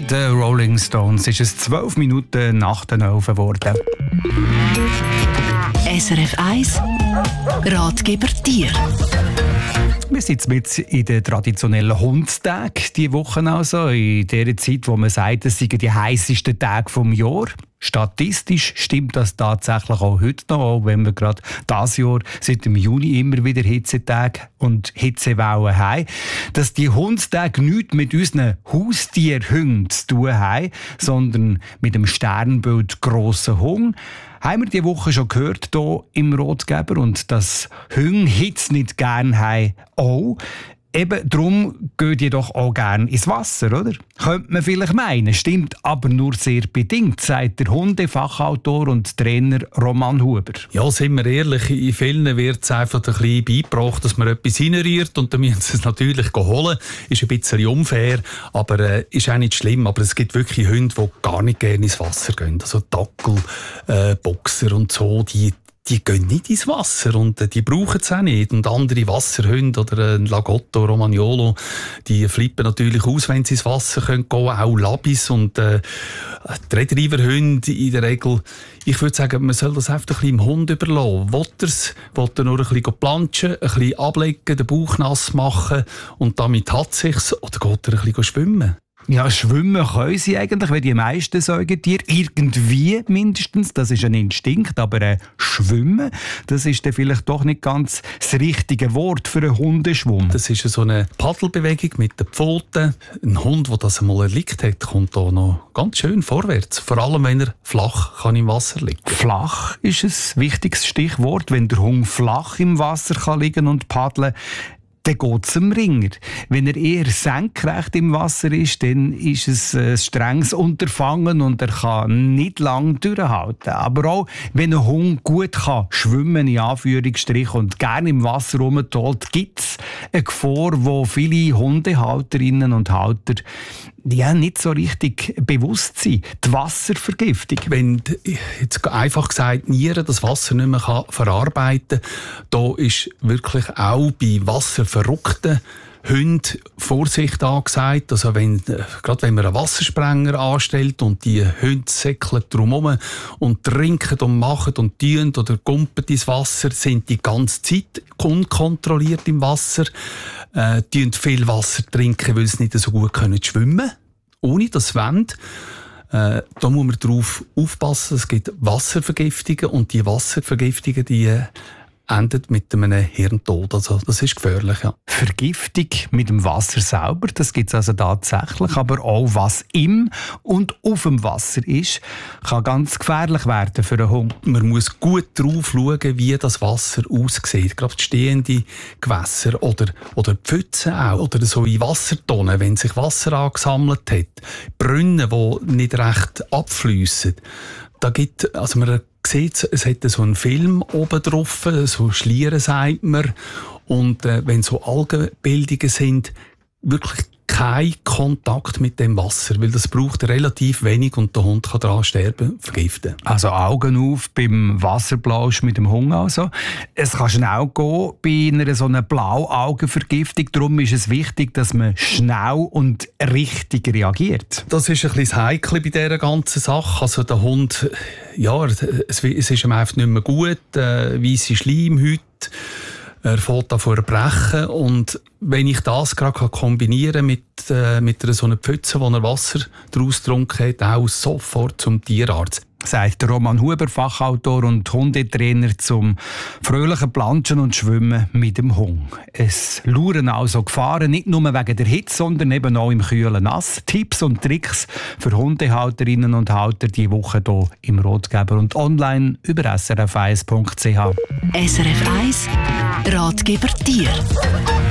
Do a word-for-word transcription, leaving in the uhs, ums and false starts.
den Rolling Stones ist es zwölf Minuten nach den elf geworden. S R F eins Ratgeber Tier. Wir sind mit in den traditionellen Hundstagen diese Woche, also in der Zeit, wo man sagt, es seien die heißesten Tage des Jahres. Statistisch stimmt das tatsächlich auch heute noch, auch wenn wir gerade dieses Jahr seit dem Juni immer wieder Hitzetage und Hitzewellen haben. Dass die Hundstage nichts mit unseren Haustierhunden zu tun haben, sondern mit dem Sternbild grossen Hund, haben wir diese Woche schon gehört hier im Ratgeber. Und dass Hunde Hitze nicht gerne haben, auch. Eben darum gehen die doch auch gerne ins Wasser, oder? Könnte man vielleicht meinen, stimmt aber nur sehr bedingt, sagt der Hundefachautor und Trainer Roman Huber. Ja, sind wir ehrlich, in vielen wird es einfach ein bisschen beigebracht, dass man etwas hineinrührt und dann müssen sie es natürlich holen. Ist ein bisschen unfair, aber äh, ist auch nicht schlimm. Aber es gibt wirklich Hunde, die gar nicht gerne ins Wasser gehen. Also Dackel, äh, Boxer und so, die Die gehen nicht ins Wasser und äh, die brauchen es auch nicht. Und andere Wasserhunde oder ein Lagotto, Romagnolo, die flippen natürlich aus, wenn sie ins Wasser können gehen. Auch Labis und äh, die Retrieverhunde in der Regel. Ich würde sagen, man soll das einfach ein bisschen dem Hund überlassen. Will er es, will er nur ein bisschen planschen, ein bisschen ablegen, den Bauch nass machen und damit hat es sich, oder geht er ein bisschen schwimmen? Ja, schwimmen können sie eigentlich, wie die meisten Säugetiere. Irgendwie mindestens, das ist ein Instinkt. Aber äh, schwimmen, das ist dann vielleicht doch nicht ganz das richtige Wort für einen Hundeschwumm. Das ist so eine Paddelbewegung mit den Pfoten. Ein Hund, der das einmal erlickt hat, kommt da noch ganz schön vorwärts. Vor allem, wenn er flach kann im Wasser liegen kann. Flach ist ein wichtiges Stichwort. Wenn der Hund flach im Wasser kann liegen und paddeln, dann geht es dem Ringer. Wenn er eher senkrecht im Wasser ist, dann ist es ein strenges Unterfangen und er kann nicht lange durchhalten. Aber auch wenn ein Hund gut kann schwimmen, in Anführungsstrichen, und gerne im Wasser rumtobt, gibt es eine Gefahr, wo viele Hundehalterinnen und Halter ja, nicht so richtig bewusst sind. Die Wasservergiftung. Wenn jetzt einfach gesagt Nieren das Wasser nicht mehr kann verarbeiten kann, da ist wirklich auch bei wasserverrückten Hunden Vorsicht angesagt. Also wenn, gerade wenn man einen Wassersprenger anstellt und die Hunde säckeln drumherum und trinken und machen und tun oder gumpen ins Wasser, sind die ganze Zeit unkontrolliert im Wasser, äh, tun viel Wasser trinken, weil sie nicht so gut können schwimmen, ohne das wollen. Äh, da muss man darauf aufpassen, es gibt Wasservergiftungen und die Wasservergiftungen, die äh, endet mit einem Hirntod. Also das ist gefährlich, ja. Vergiftung mit dem Wasser selber, das gibt es also tatsächlich, aber auch was im und auf dem Wasser ist, kann ganz gefährlich werden für einen Hund. Man muss gut drauf schauen, wie das Wasser aussieht. Gerade stehende Gewässer oder, oder Pfützen auch, oder so in Wassertonnen, wenn sich Wasser angesammelt hat. Brunnen, die nicht recht abfliessen. Da gibt, also man sieht, es hat so einen Film oben drauf, so Schlieren sagt man. Und äh, wenn so Algenbildungen sind, wirklich kein Kontakt mit dem Wasser, weil das braucht relativ wenig und der Hund kann daran sterben, vergiften. Also Augen auf beim Wasserplausch mit dem Hund also. Es kann schnell gehen bei einer so einer Blauaugenvergiftung. Darum ist es wichtig, dass man schnell und richtig reagiert. Das ist ein bisschen das Heikle bei dieser ganzen Sache. Also der Hund, ja, es, es ist ihm einfach nicht mehr gut. Äh, weisse Schleimhäute. Er fängt an vor brechen und wenn ich das gerade kombinieren mit, äh, mit einer so einer Pfütze, wo er Wasser daraus getrunken hat, auch sofort zum Tierarzt. Sagt Roman Huber, Fachautor und Hundetrainer zum fröhlichen Planschen und Schwimmen mit dem Hund. Es lauern also Gefahren, nicht nur wegen der Hitze, sondern eben auch im kühlen Nass. Tipps und Tricks für Hundehalterinnen und Halter diese Woche hier im Ratgeber und online über s r f eins punkt c h. S R F eins Ratgeber Tier.